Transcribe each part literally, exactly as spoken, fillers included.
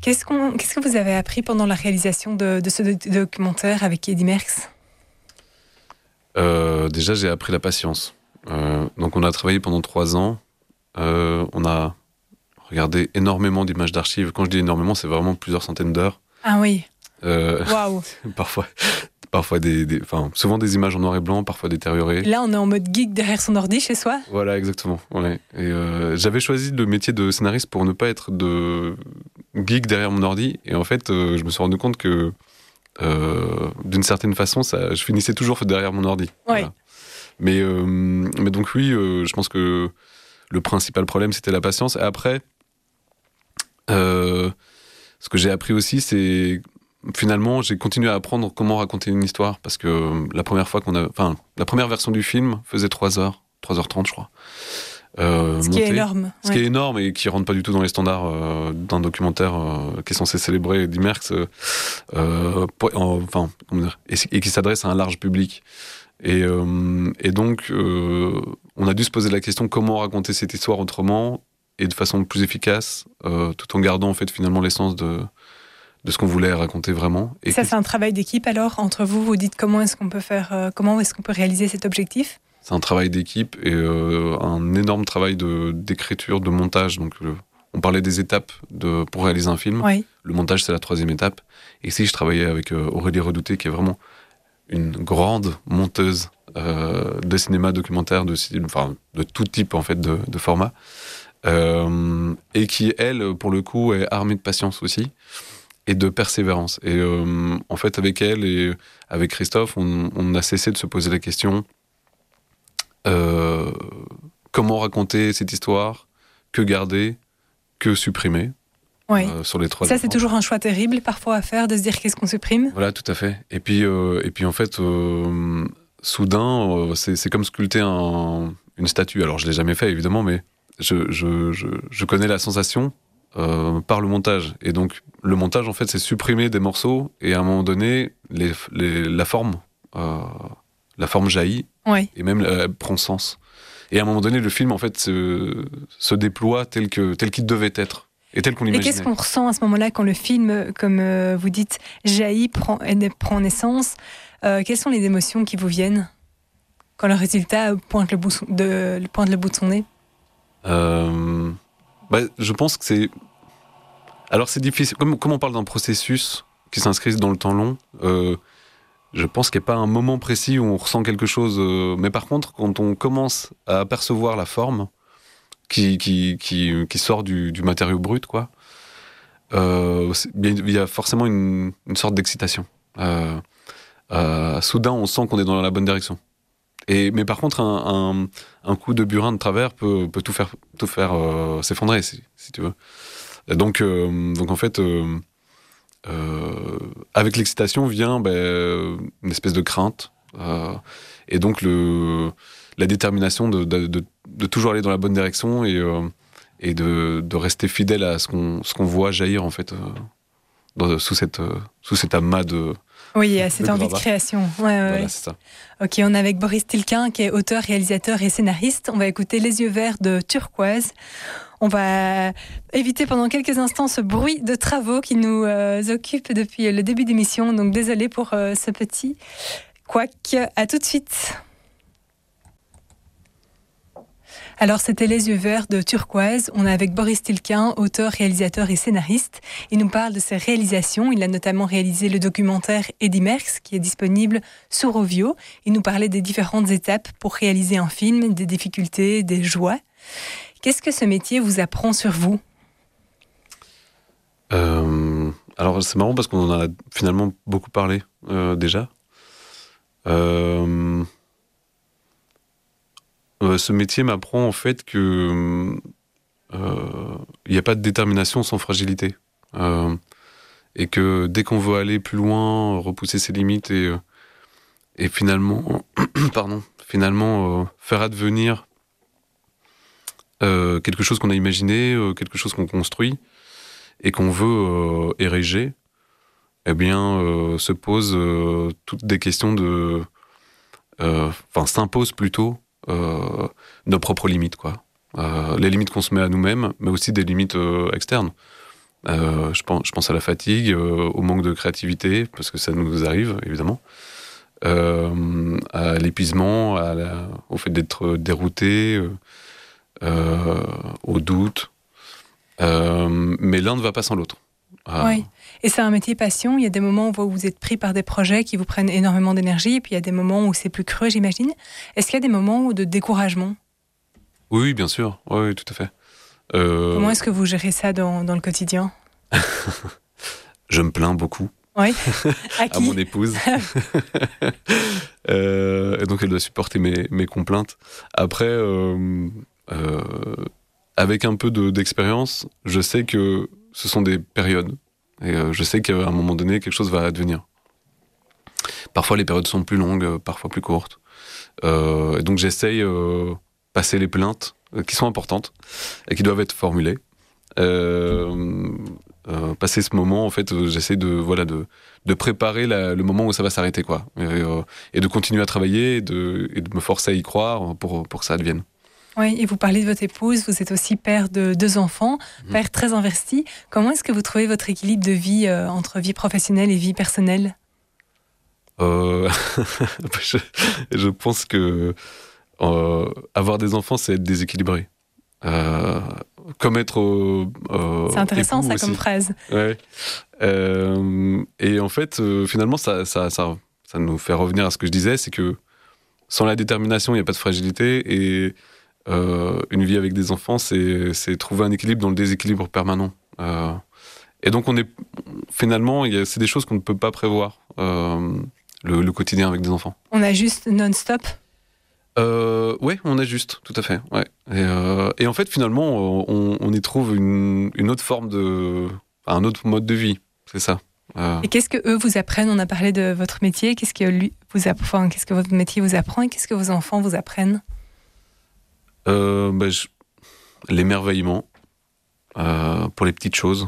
Qu'est-ce, qu'on, qu'est-ce que vous avez appris pendant la réalisation de, de ce do- documentaire avec Eddy Merckx ? euh, Déjà, j'ai appris la patience. Euh, donc, on a travaillé pendant trois ans. Euh, on a regardé énormément d'images d'archives. Quand je dis énormément, c'est vraiment plusieurs centaines d'heures. Ah oui. Euh, Waouh. parfois, parfois des, des, enfin, souvent des images en noir et blanc, parfois détériorées. Là, on est en mode geek derrière son ordi chez soi. Voilà, exactement. Ouais. Et euh, j'avais choisi le métier de scénariste pour ne pas être de geek derrière mon ordi. Et en fait, euh, je me suis rendu compte que, euh, d'une certaine façon, ça, je finissais toujours derrière mon ordi. Ouais. Voilà. Mais, euh, mais donc oui, euh, je pense que le principal problème, c'était la patience. Et après, euh, ce que j'ai appris aussi, c'est finalement, j'ai continué à apprendre comment raconter une histoire, parce que la première fois qu'on a, enfin, la première version du film faisait trois heures, trois heures trente, je crois. Euh, Ce qui monté. est énorme. Ce ouais. qui est énorme et qui rentre pas du tout dans les standards euh, d'un documentaire euh, qui est censé célébrer Eddy Merckx, euh, euh, pour- en- enfin, comment dire, et, et qui s'adresse à un large public. Et, euh, et donc, euh, on a dû se poser la question comment raconter cette histoire autrement et de façon plus efficace, euh, tout en gardant en fait finalement l'essence de de ce qu'on voulait raconter vraiment. Et Ça, que- c'est un travail d'équipe alors entre vous. Vous dites comment est-ce qu'on peut faire, euh, comment est-ce qu'on peut réaliser cet objectif ? c'est un travail d'équipe et euh, un énorme travail de, d'écriture, de montage. Donc, le- on parlait des étapes de, pour réaliser un film. Oui. Le montage, c'est la troisième étape. Et ici, je travaillais avec euh, Aurélie Redouté, qui est vraiment une grande monteuse euh, de cinéma documentaire, de, ci- enfin, de tout type en fait de, de format. Euh, et qui, elle, pour le coup, est armée de patience aussi. Et de persévérance. Et euh, en fait, avec elle et avec Christophe, on, on a cessé de se poser la question euh, comment raconter cette histoire, que garder, que supprimer Oui. euh, sur les trois. Ça, c'est écrans. toujours un choix terrible parfois à faire de se dire qu'est-ce qu'on supprime. Voilà, tout à fait. Et puis, euh, et puis en fait, euh, soudain, euh, c'est, c'est comme sculpter un, une statue. Alors, je l'ai jamais fait, évidemment, mais je, je, je, je connais la sensation. Euh, par le montage. Et donc, le montage, en fait, c'est supprimer des morceaux et à un moment donné, les, les, la forme, euh, la forme jaillit Oui. et même euh, elle prend sens. Et à un moment donné, le film, en fait, se, se déploie tel, que, tel qu'il devait être et tel qu'on Et l'imaginait. qu'est-ce qu'on ressent à ce moment-là quand le film, comme euh, vous dites, jaillit, prend, prend naissance ? euh, Quelles sont les émotions qui vous viennent quand le résultat pointe le bout, de, pointe le bout de son nez ? euh, bah, Je pense que c'est... Alors, c'est difficile. Comme, comme on parle d'un processus qui s'inscrit dans le temps long, euh, je pense qu'il n'y a pas un moment précis où on ressent quelque chose. Euh, mais par contre, quand on commence à apercevoir la forme qui, qui, qui, qui sort du, du matériau brut, quoi, euh, c'est- il y a forcément une, une sorte d'excitation. Euh, euh, soudain, on sent qu'on est dans la bonne direction. Et, mais par contre, un, un, un coup de burin de travers peut, peut tout faire, tout faire euh, s'effondrer, si, si tu veux. Et donc, euh, donc, en fait, euh, euh, avec l'excitation vient ben, une espèce de crainte. Euh, et donc, le, la détermination de, de, de, de toujours aller dans la bonne direction et, euh, et de, de rester fidèle à ce qu'on, ce qu'on voit jaillir, en fait, euh, dans, sous, cette, euh, sous cet amas de... Oui, à cette de envie de gravat. création. Ouais, ouais, Voilà, ouais. c'est ça. Ok, on est avec Boris Tilquin, qui est auteur, réalisateur et scénariste. On va écouter Les yeux verts de Turquoise. On va éviter pendant quelques instants ce bruit de travaux qui nous euh, occupe depuis le début d'émission. Donc désolé pour euh, ce petit couac. À tout de suite. Alors, c'était Les yeux verts de Turquoise. On est avec Boris Tilquin, auteur, réalisateur et scénariste. Il nous parle de ses réalisations. Il a notamment réalisé le documentaire Eddy Merckx, qui est disponible sur Rovio. Il nous parlait des différentes étapes pour réaliser un film, des difficultés, des joies. Qu'est-ce que ce métier vous apprend sur vous ? Euh, alors, c'est marrant parce qu'on en a finalement beaucoup parlé euh, déjà. Euh, euh, ce métier m'apprend en fait que il n'y a pas de détermination sans fragilité. Euh, et que dès qu'on veut aller plus loin, repousser ses limites et, et finalement, pardon, finalement euh, faire advenir euh, quelque chose qu'on a imaginé, euh, quelque chose qu'on construit et qu'on veut euh, ériger, eh bien, euh, se posent euh, toutes des questions de... Enfin, euh, s'imposent plutôt euh, nos propres limites, quoi. Euh, les limites qu'on se met à nous-mêmes, mais aussi des limites euh, externes. Euh, je, pense, je pense à la fatigue, euh, au manque de créativité, parce que ça nous arrive, évidemment. Euh, à l'épuisement, à la, au fait d'être dérouté, euh, euh, au doute. Euh, mais l'un ne va pas sans l'autre. Ah. Oui, et c'est un métier passion. Il y a des moments où vous êtes pris par des projets qui vous prennent énormément d'énergie, et puis il y a des moments où c'est plus creux, j'imagine. Est-ce qu'il y a des moments de découragement ? Oui, oui, bien sûr. Oui, oui, tout à fait. Euh... Comment est-ce que vous gérez ça dans, dans le quotidien ? Je me plains beaucoup. Oui. À qui ? À mon épouse. euh, et donc elle doit supporter mes, mes complaintes. Après, euh, euh, avec un peu de, d'expérience, je sais que ce sont des périodes. Et euh, je sais qu'à un moment donné, quelque chose va advenir. Parfois, les périodes sont plus longues, parfois plus courtes. Euh, et donc, j'essaye euh, passer les plaintes euh, qui sont importantes et qui doivent être formulées. Euh, euh, passer ce moment, en fait, euh, j'essaie de, voilà, de, de préparer la, le moment où ça va s'arrêter, quoi. Et, euh, et de continuer à travailler et de, et de me forcer à y croire pour, pour que ça advienne. Oui, et vous parlez de votre épouse, vous êtes aussi père de deux enfants, mmh. père très investi. Comment est-ce que vous trouvez votre équilibre de vie euh, entre vie professionnelle et vie personnelle ? euh, je, je pense que euh, avoir des enfants, c'est être déséquilibré. Euh, comme être euh, c'est intéressant ça aussi. Comme phrase. Ouais. Euh, et en fait, euh, finalement, ça, ça, ça, ça nous fait revenir à ce que je disais, c'est que sans la détermination, il n'y a pas de fragilité, et euh, une vie avec des enfants, c'est, c'est trouver un équilibre dans le déséquilibre permanent. Euh, et donc, on est finalement, il y a, c'est des choses qu'on ne peut pas prévoir, euh, le, le quotidien avec des enfants. On a juste non-stop. Euh, ouais, on ajuste, tout à fait. Ouais. Et, euh, et en fait, finalement, on, on y trouve une, une autre forme de, un autre mode de vie. C'est ça. Euh... Et qu'est-ce que eux vous apprennent ? On a parlé de votre métier. Qu'est-ce que lui vous apprend, enfin, qu'est-ce que votre métier vous apprend et qu'est-ce que vos enfants vous apprennent ? euh, bah, je... L'émerveillement euh, pour les petites choses.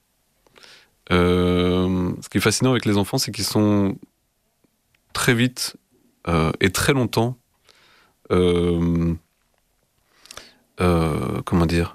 Euh, ce qui est fascinant avec les enfants, c'est qu'ils sont très vite euh, et très longtemps. Euh, euh, comment dire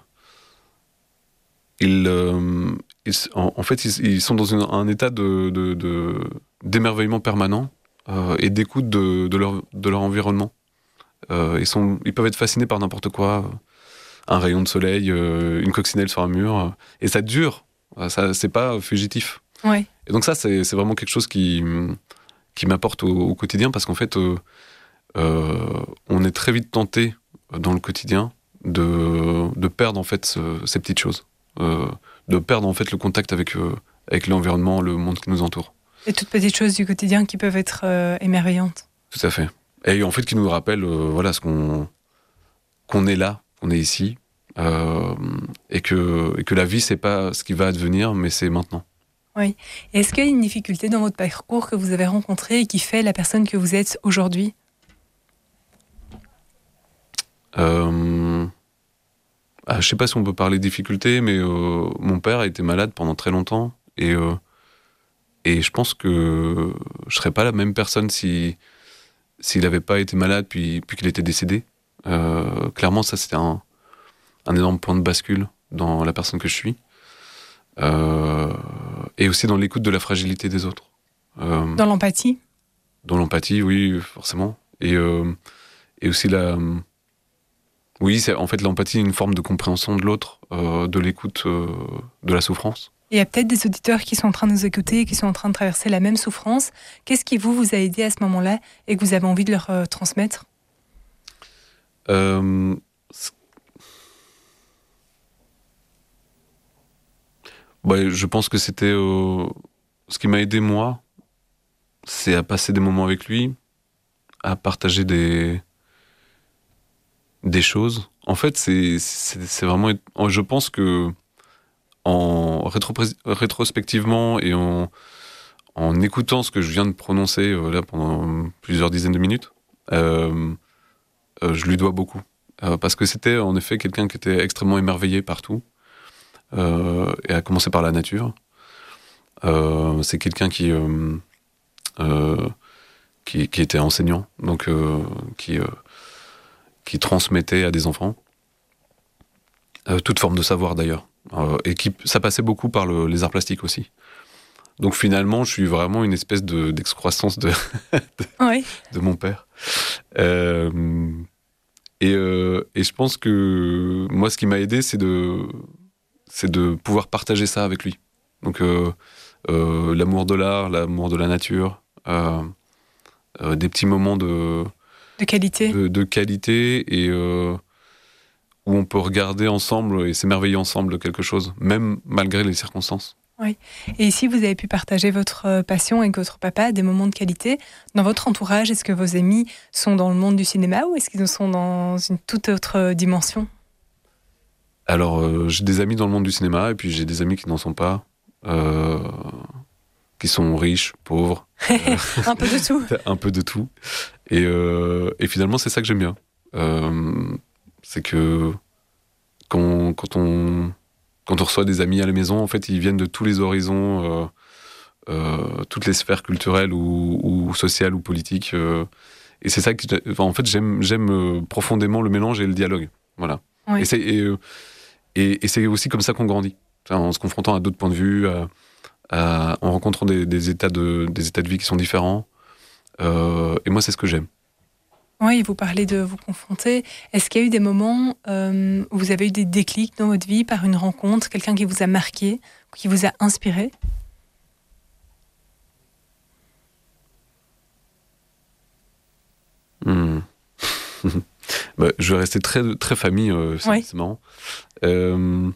ils, euh, ils, en, en fait, ils, ils sont dans une, un état de, de, de, d'émerveillement permanent euh, et d'écoute de, de, leur, de leur environnement. Euh, ils, sont, ils peuvent être fascinés par n'importe quoi, un rayon de soleil, euh, une coccinelle sur un mur, euh, et ça dure, ça, c'est pas fugitif. Ouais. Et donc ça, c'est, c'est vraiment quelque chose qui, qui m'apporte au, au quotidien, parce qu'en fait, euh, euh, on est très vite tenté dans le quotidien de, de perdre en fait ce, ces petites choses, euh, de perdre en fait le contact avec, euh, avec l'environnement, le monde qui nous entoure. Et toutes petites choses du quotidien qui peuvent être euh, émerveillantes. Tout à fait. Et en fait, qui nous rappellent euh, voilà, ce qu'on, qu'on est là, qu'on est ici, euh, et, que, et que la vie, c'est pas ce qui va advenir, mais c'est maintenant. Oui. Et est-ce qu'il y a une difficulté dans votre parcours que vous avez rencontrée et qui fait la personne que vous êtes aujourd'hui ? Euh, ah, je sais pas si on peut parler de difficulté, mais euh, mon père a été malade pendant très longtemps, et, euh, et je pense que je serais pas la même personne si, s'il n'avait pas été malade puis, puis qu'il était décédé. Euh, clairement, ça c'était un, un énorme point de bascule dans la personne que je suis, euh, et aussi dans l'écoute de la fragilité des autres. Euh, dans l'empathie. Dans l'empathie, oui, forcément, et, euh, et aussi la Oui, c'est en fait l'empathie, une forme de compréhension de l'autre, euh, de l'écoute euh, de la souffrance. Il y a peut-être des auditeurs qui sont en train de nous écouter et qui sont en train de traverser la même souffrance. Qu'est-ce qui vous, vous a aidé à ce moment-là et que vous avez envie de leur euh, transmettre ? euh, bah, Je pense que c'était... Euh, ce qui m'a aidé, moi, c'est à passer des moments avec lui, à partager des... des choses. En fait, c'est, c'est, c'est vraiment... Je pense que en rétro- rétrospectivement et en, en écoutant ce que je viens de prononcer euh, là pendant plusieurs dizaines de minutes, euh, euh, je lui dois beaucoup. Euh, parce que c'était en effet quelqu'un qui était extrêmement émerveillé partout, euh, et à commencer par la nature. Euh, c'est quelqu'un qui, euh, euh, qui, qui était enseignant, donc euh, qui... Euh, qui transmettait à des enfants, euh, toute forme de savoir d'ailleurs, euh, et qui, ça passait beaucoup par le, les arts plastiques aussi. Donc finalement, je suis vraiment une espèce de, d'excroissance de, de, oui. de mon père. Euh, et, euh, et je pense que moi, ce qui m'a aidé, c'est de, c'est de pouvoir partager ça avec lui. Donc euh, euh, l'amour de l'art, l'amour de la nature, euh, euh, des petits moments de, de qualité, de, de qualité et euh, où on peut regarder ensemble et s'émerveiller ensemble de quelque chose, même malgré les circonstances. Oui. Et ici, vous avez pu partager votre passion avec votre papa, des moments de qualité. Dans votre entourage, est-ce que vos amis sont dans le monde du cinéma ou est-ce qu'ils sont dans une toute autre dimension ? Alors, euh, j'ai des amis dans le monde du cinéma et puis j'ai des amis qui n'en sont pas, euh, qui sont riches, pauvres. Euh, un peu de tout. Un peu de tout. Et, euh, et finalement, c'est ça que j'aime bien. Euh, c'est que quand, quand on... Quand on reçoit des amis à la maison, en fait, ils viennent de tous les horizons, euh, euh, toutes les sphères culturelles ou, ou sociales ou politiques. Euh, et c'est ça que, enfin, en fait, j'aime, j'aime profondément le mélange et le dialogue. Voilà. Oui. Et, c'est, et, et, et c'est aussi comme ça qu'on grandit, enfin, en se confrontant à d'autres points de vue, à, à, en rencontrant des, des, états de, des états de vie qui sont différents. Euh, et moi, c'est ce que j'aime. Oui, vous parlez de vous confronter. Est-ce qu'il y a eu des moments euh, où vous avez eu des déclics dans votre vie par une rencontre, quelqu'un qui vous a marqué, qui vous a inspiré ? hmm. bah, Je vais rester très, très famille, euh, c'est, oui. c'est marrant. Euh,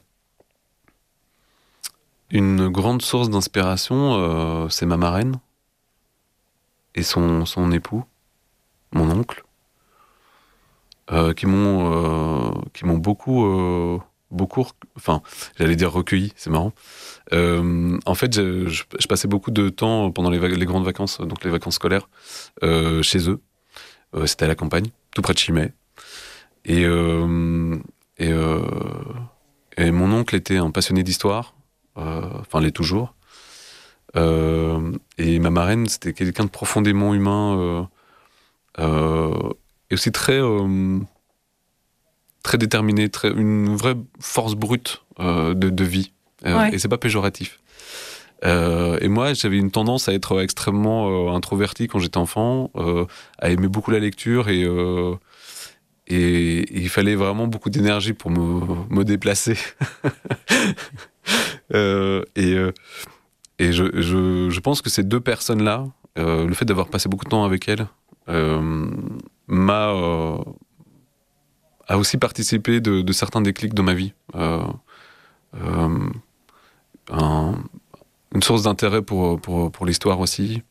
une grande source d'inspiration, euh, c'est ma marraine et son, son époux, mon oncle. Euh, qui m'ont euh, qui m'ont beaucoup euh, beaucoup enfin j'allais dire recueilli, c'est marrant. Euh, en fait je, je, je passais beaucoup de temps pendant les, va- les grandes vacances, donc les vacances scolaires, euh, chez eux. Euh, c'était à la campagne, tout près de Chimay. Et euh, et, euh, et mon oncle était un passionné d'histoire, euh, enfin l'est toujours. Euh, et ma marraine, c'était quelqu'un de profondément humain. Euh, euh, Et aussi très, euh, très déterminé, très, une vraie force brute euh, de, de vie. Euh, ouais. Et c'est pas péjoratif. Euh, et moi, j'avais une tendance à être extrêmement euh, introverti quand j'étais enfant, euh, à aimer beaucoup la lecture et, euh, et, et il fallait vraiment beaucoup d'énergie pour me, me déplacer. euh, et euh, et je, je, je pense que ces deux personnes-là, euh, le fait d'avoir passé beaucoup de temps avec elles, euh, m'a euh, a aussi participé de, de certains déclics de ma vie. Euh, euh, un, une source d'intérêt pour, pour, pour l'histoire aussi,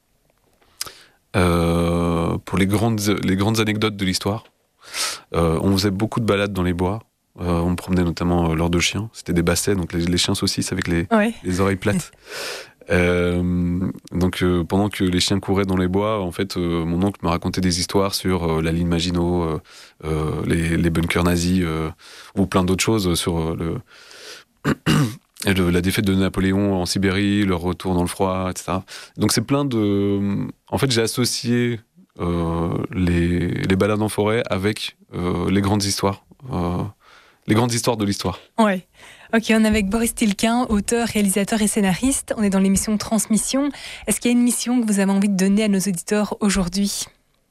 euh, pour les grandes, les grandes anecdotes de l'histoire. Euh, on faisait beaucoup de balades dans les bois. Euh, on me promenait notamment euh, lors de chiens. C'était des bassets, donc les, les chiens saucisses avec les, ouais. les oreilles plates. Euh, donc euh, pendant que les chiens couraient dans les bois, en fait, euh, mon oncle me racontait des histoires sur euh, la ligne Maginot, euh, euh, les, les bunkers nazis, euh, ou plein d'autres choses sur euh, le, le la défaite de Napoléon en Sibérie, leur retour dans le froid, et cetera. Donc c'est plein de... En fait, j'ai associé euh, les, les balades en forêt avec euh, les grandes histoires, euh, les grandes histoires de l'histoire. Ouais. Ok, on est avec Boris Tilquin, auteur, réalisateur et scénariste. On est dans l'émission Transmission. Est-ce qu'il y a une mission que vous avez envie de donner à nos auditeurs aujourd'hui ?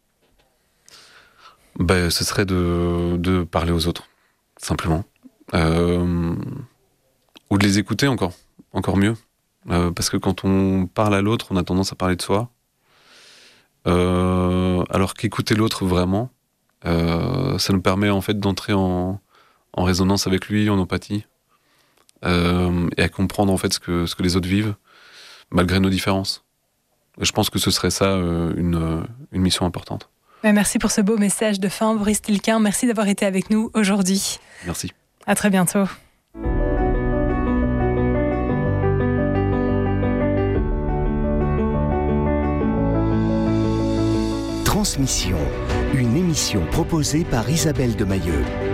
Ben, ce serait de, de parler aux autres, simplement. Euh, ou de les écouter encore, encore mieux. Euh, parce que quand on parle à l'autre, on a tendance à parler de soi. Euh, alors qu'écouter l'autre vraiment, euh, ça nous permet en fait d'entrer en, en résonance avec lui, en empathie. Euh, et à comprendre en fait ce que, ce que les autres vivent, malgré nos différences. Et je pense que ce serait ça euh, une, une mission importante. Merci pour ce beau message de fin, Boris Tilquin. Merci d'avoir été avec nous aujourd'hui. Merci. À très bientôt. Transmission, une émission proposée par Isabelle Demayeux.